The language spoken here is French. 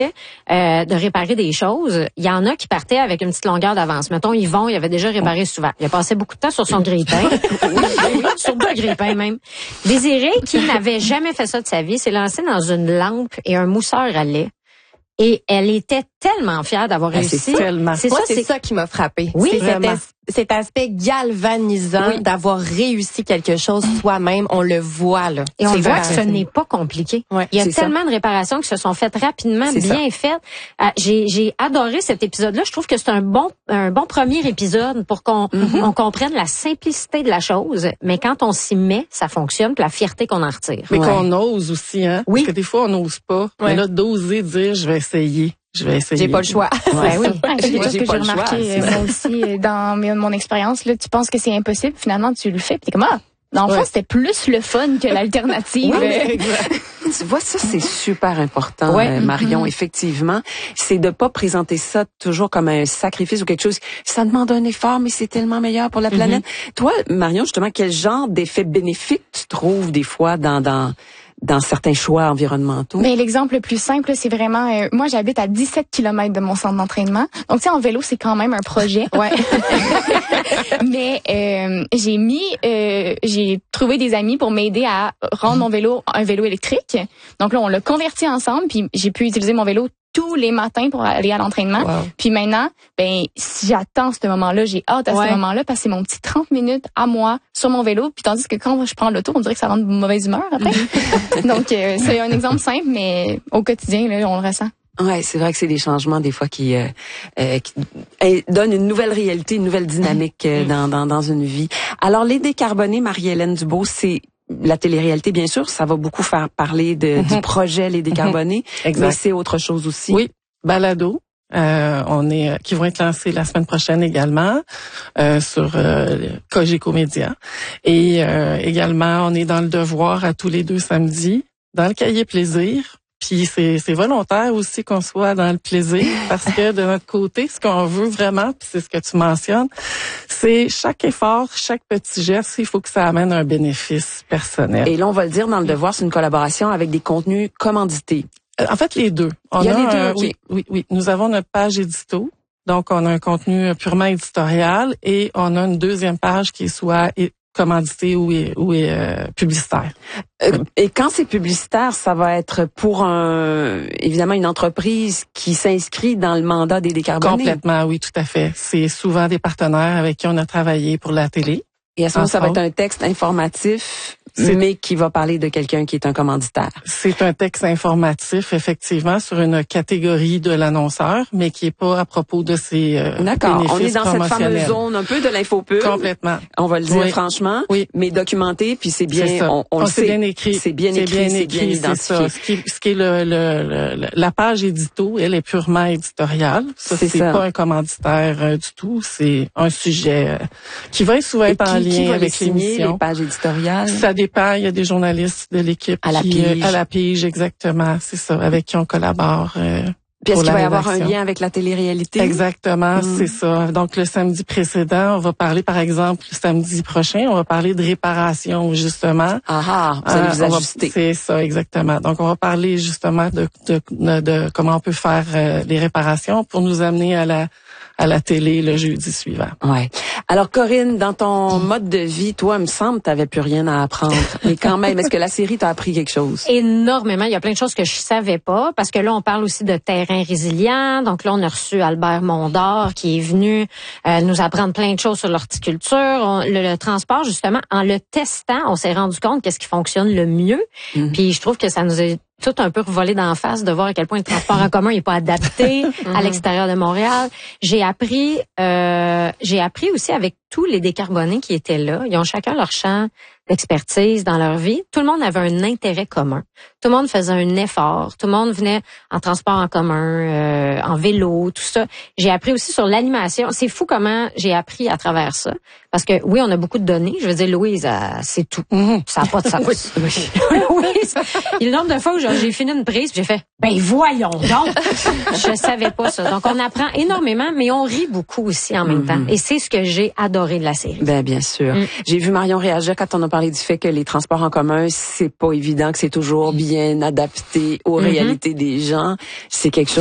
de réparer des choses, il y en a qui partaient avec une petite longueur d'avance. Mettons, Yvon, il avait déjà réparé souvent. Il a passé beaucoup de temps sur son grille-pain. Oui, sur deux grille-pains même. Désiré, qui n'avait jamais fait ça de sa vie, s'est lancé dans une lampe et un mousseur à lait. Et elle était tellement fière d'avoir réussi. C'est ça qui m'a frappée. Oui, cet aspect galvanisant d'avoir réussi quelque chose soi-même, on le voit là. Et on voit que ce n'est pas compliqué. Ouais, il y a tellement de réparations qui se sont faites rapidement, bien faites. J'ai adoré cet épisode-là. Je trouve que c'est un bon premier épisode pour qu'on on comprenne la simplicité de la chose. Mais quand on s'y met, ça fonctionne. Puis la fierté qu'on en retire. Mais qu'on ose aussi, hein. Oui. Parce que des fois on n'ose pas. Mais là, d'oser dire je vais essayer. J'ai pas le choix. Ouais, oui. C'est quelque chose que j'ai remarqué moi aussi dans mon expérience. Là, tu penses que c'est impossible, finalement tu le fais. Puis t'es comme dans le fond, c'était plus le fun que l'alternative. Tu vois, ça, c'est super important, Marion, effectivement. C'est de pas présenter ça toujours comme un sacrifice ou quelque chose. Ça demande un effort, mais c'est tellement meilleur pour la planète. Toi, Marion, justement, quel genre d'effets bénéfiques tu trouves des fois dans certains choix environnementaux? Mais l'exemple le plus simple, c'est vraiment, moi, j'habite à 17 km de mon centre d'entraînement. Donc, tu sais, en vélo, c'est quand même un projet. Ouais. Mais, j'ai trouvé des amis pour m'aider à rendre mon vélo un vélo électrique. Donc là, on l'a converti ensemble, puis j'ai pu utiliser mon vélo tous les matins pour aller à l'entraînement. Wow. Puis maintenant, si j'attends ce moment-là, j'ai hâte à ce moment-là parce que c'est mon petit 30 minutes à moi sur mon vélo. Puis tandis que quand je prends l'auto, on dirait que ça rend de mauvaise humeur après. Donc, c'est un exemple simple, mais au quotidien, là, on le ressent. Ouais, c'est vrai que c'est des changements des fois qui donnent une nouvelle réalité, une nouvelle dynamique dans une vie. Alors, les décarbonés, Marie-Hélène Dubois, c'est la télé-réalité, bien sûr, ça va beaucoup faire parler du projet Les Décarbonés, mais c'est autre chose aussi. Oui, balado. Qui vont être lancés la semaine prochaine également sur Cogeco Média. Et également, on est dans le devoir à tous les 2 samedis, dans le cahier plaisir. Puis c'est volontaire aussi qu'on soit dans le plaisir parce que de notre côté, ce qu'on veut vraiment, puis c'est ce que tu mentionnes, c'est chaque effort, chaque petit geste, il faut que ça amène un bénéfice personnel. Et là, on va le dire dans le devoir, c'est une collaboration avec des contenus commandités. En fait, les deux. Il y a les deux, OK. Oui. Nous avons notre page édito. Donc, on a un contenu purement éditorial et on a une deuxième page qui est soit commandité ou publicitaire. Et quand c'est publicitaire, ça va être pour évidemment une entreprise qui s'inscrit dans le mandat des décarbonés. Complètement, oui, tout à fait. C'est souvent des partenaires avec qui on a travaillé pour la télé. Et à ce moment, ça va être un texte informatif, mais qui va parler de quelqu'un qui est un commanditaire. C'est un texte informatif, effectivement, sur une catégorie de l'annonceur, mais qui est pas à propos de ses D'accord. On est dans cette promotionnels. fameuse zone un peu de l'infopub. Complètement. On va le dire franchement. Oui. Mais documenté, puis c'est bien, on le sait. Bien écrit. C'est bien écrit, c'est bien identifié. Ça. Ce qui est la page édito, elle est purement éditoriale. Ça, c'est pas un commanditaire du tout. C'est un sujet qui va souvent être en lien avec l'émission. Les pages éditoriales? Ça dépend. Il y a des journalistes de l'équipe à la pige, exactement. C'est ça, avec qui on collabore. Puis est-ce qu'il va y avoir un lien avec la télé-réalité? Exactement, c'est ça. Donc, le samedi précédent, on va parler, par exemple, le samedi prochain, on va parler de réparation, justement. Vous allez vous ajuster. C'est ça, exactement. Donc, on va parler, justement, de comment on peut faire les réparations pour nous amener à la télé le jeudi suivant. Ouais. Alors Corinne, dans ton mode de vie, toi, il me semble que t'avais plus rien à apprendre. Mais quand même, est-ce que la série t'a appris quelque chose? Énormément. Il y a plein de choses que je savais pas parce que là, on parle aussi de terrain résilient. Donc là, on a reçu Albert Mondor qui est venu nous apprendre plein de choses sur l'horticulture. Le transport, justement, en le testant, on s'est rendu compte qu'est-ce qui fonctionne le mieux. Puis je trouve que ça nous a tout un peu revolé d'en face de voir à quel point le transport en commun n'est pas adapté à l'extérieur de Montréal. J'ai appris aussi avec tous les décarbonés qui étaient là. Ils ont chacun leur champ d'expertise dans leur vie. Tout le monde avait un intérêt commun. Tout le monde faisait un effort. Tout le monde venait en transport en commun, en vélo, tout ça. J'ai appris aussi sur l'animation. C'est fou comment j'ai appris à travers ça. Parce que oui, on a beaucoup de données. Je veux dire, Louise, c'est tout. Ça n'a pas de sens. Louise, le nombre de fois où j'ai fini une prise, j'ai fait Ben voyons donc. Je savais pas ça. Donc on apprend énormément, mais on rit beaucoup aussi en même temps. Et c'est ce que j'ai adoré de la série. Ben bien sûr. J'ai vu Marion réagir quand on a parlé du fait que les transports en commun, c'est pas évident, que c'est toujours bien adapté aux réalités des gens. C'est quelque chose